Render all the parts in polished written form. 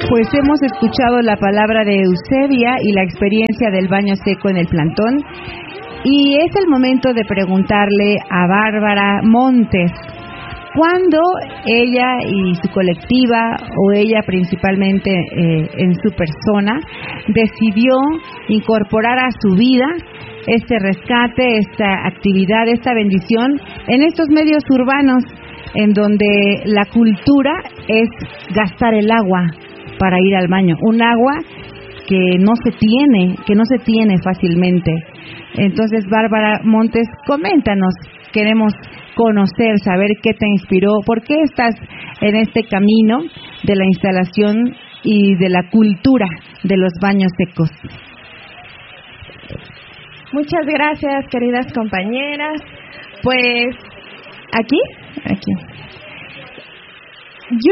Pues hemos escuchado la palabra de Eusebia y la experiencia del baño seco en el plantón. Y es el momento de preguntarle a Bárbara Montes, ¿cuándo ella y su colectiva, o ella principalmente en su persona, decidió incorporar a su vida este rescate, esta actividad, esta bendición en estos medios urbanos en donde la cultura es gastar el agua para ir al baño, un agua que no se tiene fácilmente? Entonces, Bárbara Montes, coméntanos, queremos conocer, saber qué te inspiró, por qué estás en este camino de la instalación y de la cultura de los baños secos. Muchas gracias, queridas compañeras. Pues, aquí. Yo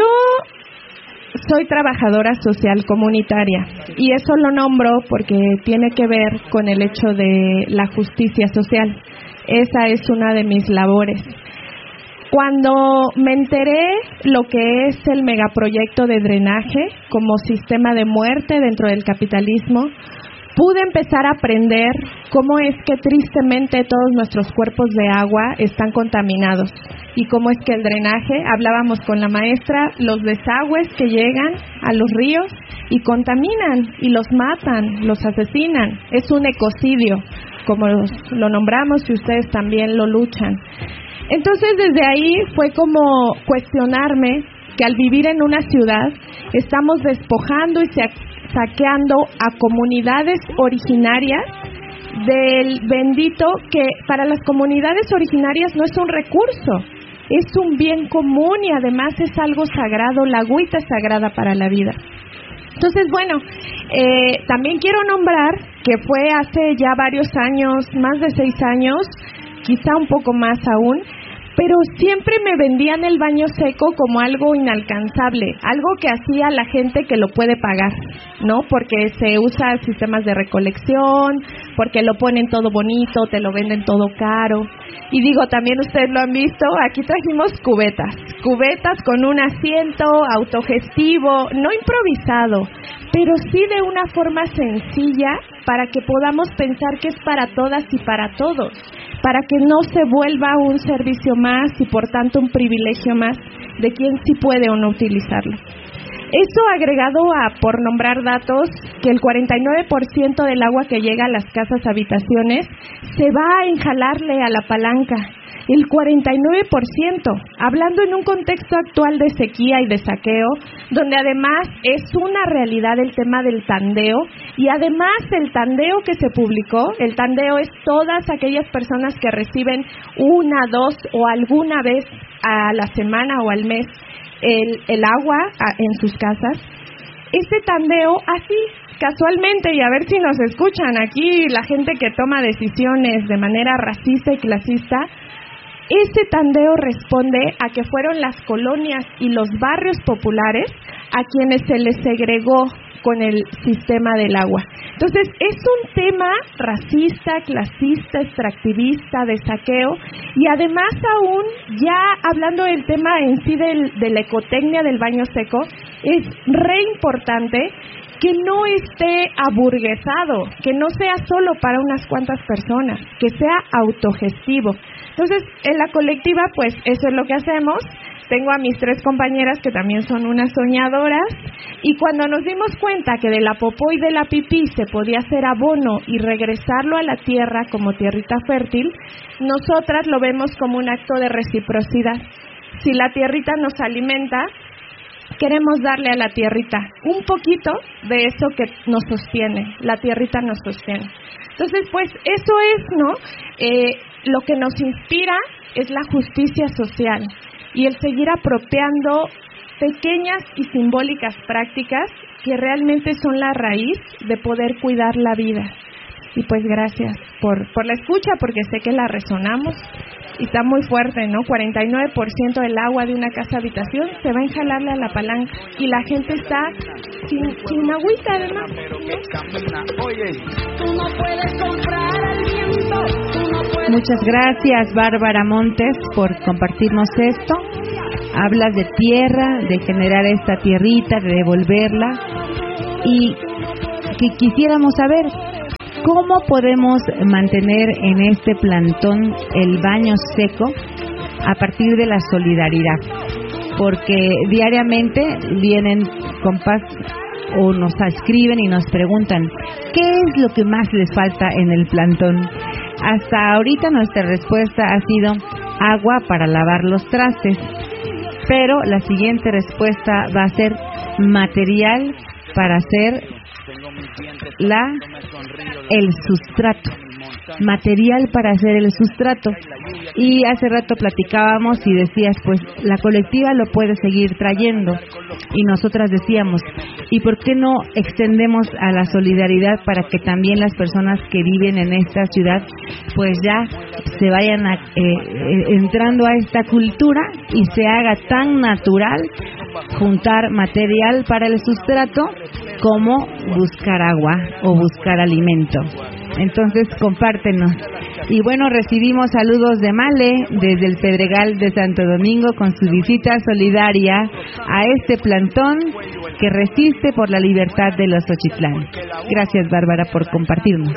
soy trabajadora social comunitaria y eso lo nombro porque tiene que ver con el hecho de la justicia social. Esa es una de mis labores. Cuando me enteré lo que es el megaproyecto de drenaje como sistema de muerte dentro del capitalismo, pude empezar a aprender cómo es que tristemente todos nuestros cuerpos de agua están contaminados y cómo es que el drenaje, hablábamos con la maestra, los desagües que llegan a los ríos y contaminan y los matan, los asesinan. Es un ecocidio, como lo nombramos y ustedes también lo luchan. Entonces desde ahí fue como cuestionarme que al vivir en una ciudad estamos despojando y saqueando a comunidades originarias del bendito que para las comunidades originarias no es un recurso, es un bien común y además es algo sagrado, la agüita es sagrada para la vida. Entonces, bueno, también quiero nombrar que fue hace ya varios años, más de 6 años, quizá un poco más aún, pero siempre me vendían el baño seco como algo inalcanzable, algo que hacía la gente que lo puede pagar, ¿no? Porque se usa sistemas de recolección, porque lo ponen todo bonito, te lo venden todo caro. Y digo, también ustedes lo han visto, aquí trajimos cubetas con un asiento autogestivo, no improvisado, pero sí de una forma sencilla para que podamos pensar que es para todas y para todos, para que no se vuelva un servicio más y por tanto un privilegio más de quien sí puede o no utilizarlo. Eso agregado a, por nombrar datos, que el 49% del agua que llega a las casas habitaciones se va a enjalarle a la palanca. El 49%, hablando en un contexto actual de sequía y de saqueo, donde además es una realidad el tema del tandeo, y además el tandeo que se publicó, el tandeo es todas aquellas personas que reciben 1, 2 o alguna vez a la semana o al mes el agua en sus casas. Ese tandeo así, casualmente, y a ver si nos escuchan aquí la gente que toma decisiones de manera racista y clasista, ese tandeo responde a que fueron las colonias y los barrios populares a quienes se les segregó con el sistema del agua. Entonces, es un tema racista, clasista, extractivista, de saqueo, y además aún, ya hablando del tema en sí de la ecotecnia del baño seco, es re importante que no esté aburguesado, que no sea solo para unas cuantas personas, que sea autogestivo. Entonces, en la colectiva, pues eso es lo que hacemos. Tengo a mis 3 compañeras que también son unas soñadoras, y cuando nos dimos cuenta que de la popó y de la pipí se podía hacer abono y regresarlo a la tierra como tierrita fértil, nosotras lo vemos como un acto de reciprocidad. Si la tierrita nos alimenta, queremos darle a la tierrita un poquito de eso que nos sostiene, la tierrita nos sostiene. Entonces, pues eso es, ¿no? Lo que nos inspira es la justicia social y el seguir apropiando pequeñas y simbólicas prácticas que realmente son la raíz de poder cuidar la vida. Y pues gracias por la escucha, porque sé que la resonamos y está muy fuerte, ¿no? 49% del agua de una casa habitación se va a enjalarle a la palanca y la gente está sin agüita además, ¿no? Muchas gracias, Bárbara Montes, por compartirnos esto. hablas de tierra, de generar esta tierrita, de devolverla, y que quisiéramos saber cómo podemos mantener en este plantón el baño seco a partir de la solidaridad, porque diariamente vienen compas o nos escriben y nos preguntan ¿qué es lo que más les falta en el plantón? Hasta ahorita nuestra respuesta ha sido agua para lavar los trastes, pero la siguiente respuesta va a ser material para hacer el sustrato, material para hacer el sustrato. Y hace rato platicábamos y decías, pues la colectiva lo puede seguir trayendo, y nosotras decíamos, ¿y por qué no extendemos a la solidaridad para que también las personas que viven en esta ciudad pues ya se vayan entrando a esta cultura y se haga tan natural juntar material para el sustrato como buscar agua o buscar alimento? Entonces compártenos. Y bueno, recibimos saludos de Male desde el Pedregal de Santo Domingo con su visita solidaria a este plantón que resiste por la libertad de los Xochitlán. Gracias, Bárbara, por compartirnos.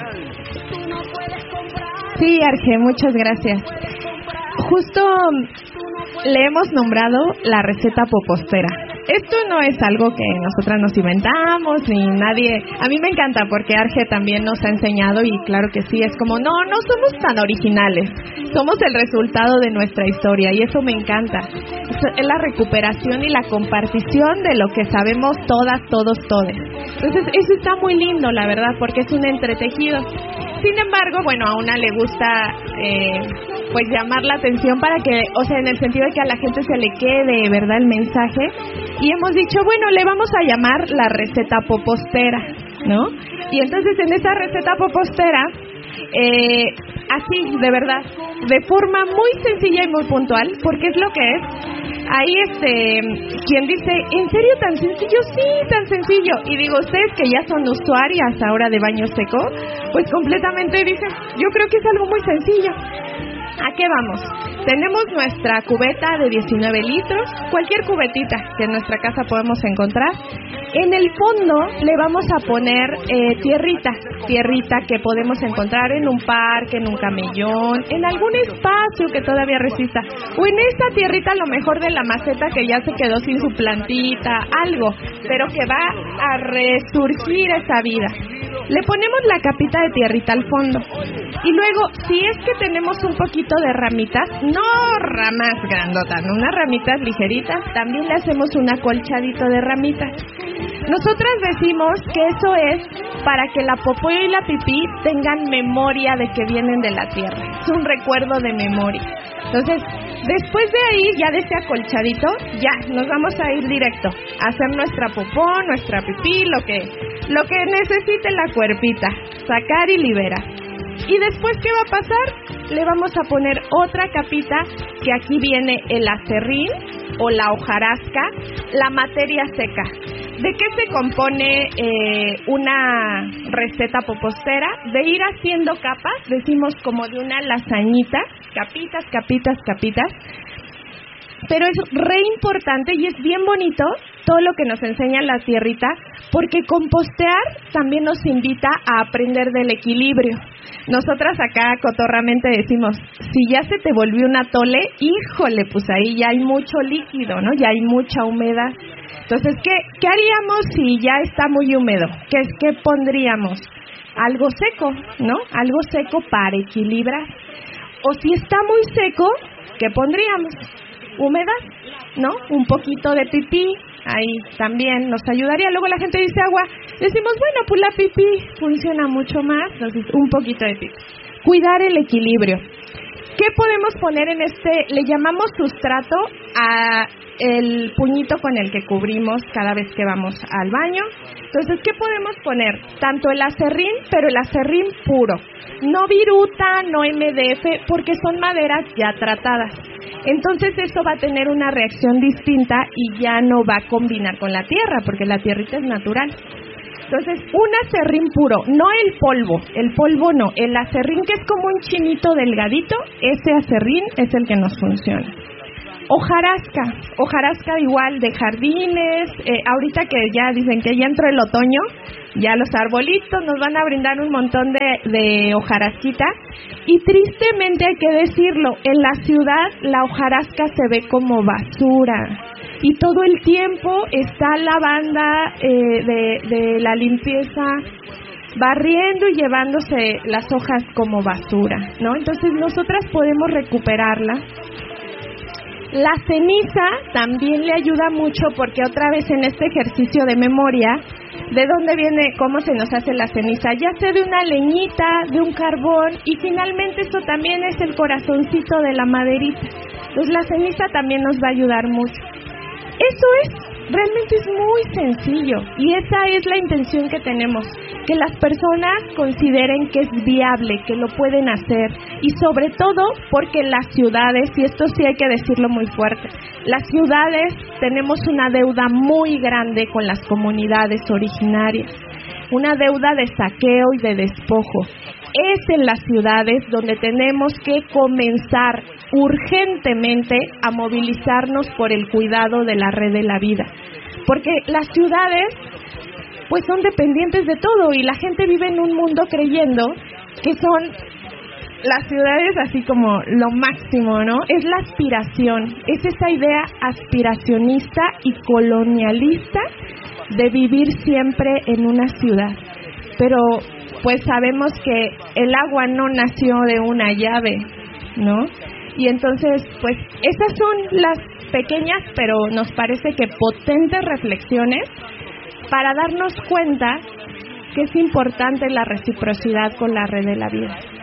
Sí, Arge, muchas gracias. Justo le hemos nombrado la receta popostera. Esto no es algo que nosotras nos inventamos, ni nadie. A mí me encanta porque Arge también nos ha enseñado, y claro que sí, es como, no somos tan originales, somos el resultado de nuestra historia, y eso me encanta. Es la recuperación y la compartición de lo que sabemos todas, todos, todes. Entonces, eso está muy lindo, la verdad, porque es un entretejido. Sin embargo, bueno, a una le gusta pues llamar la atención para que, o sea, en el sentido de que a la gente se le quede, ¿verdad?, el mensaje. Y hemos dicho, bueno, le vamos a llamar la receta popostera, ¿no? Y entonces en esa receta popostera, así, de verdad, de forma muy sencilla y muy puntual, porque es lo que es. Ahí quien dice, ¿en serio tan sencillo? Sí, tan sencillo. Y digo, ustedes que ya son usuarias ahora de baño seco, pues completamente dicen, yo creo que es algo muy sencillo. ¿A qué vamos? Tenemos nuestra cubeta de 19 litros, cualquier cubetita que en nuestra casa podemos encontrar. En el fondo le vamos a poner tierrita que podemos encontrar en un parque, en un camellón, en algún espacio que todavía resista, o en esa tierrita a lo mejor de la maceta que ya se quedó sin su plantita, algo, pero que va a resurgir esa vida. Le ponemos la capita de tierrita al fondo, y luego, si es que tenemos un poquito de ramitas, no ramas grandotas, no, unas ramitas ligeritas, también le hacemos un acolchadito de ramitas. Nosotras decimos que eso es para que la popó y la pipí tengan memoria de que vienen de la tierra. Es un recuerdo de memoria. Entonces, después de ahí, ya de ese acolchadito, ya nos vamos a ir directo a hacer nuestra popó, nuestra pipí, lo que necesite la cuerpita, sacar y liberar. Y después, ¿qué va a pasar? Le vamos a poner otra capita, que aquí viene el acerrín o la hojarasca, la materia seca. ¿De qué se compone una receta popostera? De ir haciendo capas, decimos como de una lasañita, capitas, capitas, capitas. Pero es re importante y es bien bonito todo lo que nos enseña la tierrita, porque compostear también nos invita a aprender del equilibrio. Nosotras acá cotorramente decimos, si ya se te volvió un atole, híjole, pues ahí ya hay mucho líquido, ¿no? Ya hay mucha humedad. Entonces, ¿qué haríamos si ya está muy húmedo? ¿Qué pondríamos? Algo seco, ¿no? Algo seco para equilibrar. O si está muy seco, ¿qué pondríamos? Humedad, ¿no? Un poquito de pipí, ahí también nos ayudaría. Luego la gente dice agua, decimos, bueno, pues la pipí funciona mucho más, entonces un poquito de pipí. Cuidar el equilibrio. ¿Qué podemos poner en le llamamos sustrato a el puñito con el que cubrimos cada vez que vamos al baño? Entonces, ¿qué podemos poner? Tanto el acerrín, pero el acerrín puro. No viruta, no MDF, porque son maderas ya tratadas. Entonces, eso va a tener una reacción distinta y ya no va a combinar con la tierra, porque la tierrita es natural. Entonces, un acerrín puro, no el polvo no, el acerrín que es como un chinito delgadito, ese acerrín es el que nos funciona. hojarasca igual de jardines, ahorita que ya dicen que ya entró el otoño, ya los arbolitos nos van a brindar un montón de hojarasquita, y tristemente hay que decirlo, en la ciudad la hojarasca se ve como basura, y todo el tiempo está la banda de la limpieza barriendo y llevándose las hojas como basura, ¿no? Entonces nosotras podemos recuperarla. La ceniza también le ayuda mucho, porque otra vez en este ejercicio de memoria, ¿de dónde viene, cómo se nos hace la ceniza? Ya sea de una leñita, de un carbón, y finalmente eso también es el corazoncito de la maderita. Entonces la ceniza también nos va a ayudar mucho. Realmente es muy sencillo, y esa es la intención que tenemos, que las personas consideren que es viable, que lo pueden hacer, y sobre todo porque las ciudades, y esto sí hay que decirlo muy fuerte, las ciudades tenemos una deuda muy grande con las comunidades originarias, una deuda de saqueo y de despojo. Es en las ciudades donde tenemos que comenzar urgentemente a movilizarnos por el cuidado de la red de la vida, porque las ciudades pues son dependientes de todo, y la gente vive en un mundo creyendo que son las ciudades así como lo máximo, ¿no? Es la aspiración, es esa idea aspiracionista y colonialista de vivir siempre en una ciudad, pero pues sabemos que el agua no nació de una llave, ¿no? Y entonces, pues esas son las pequeñas, pero nos parece que potentes reflexiones para darnos cuenta que es importante la reciprocidad con la red de la vida.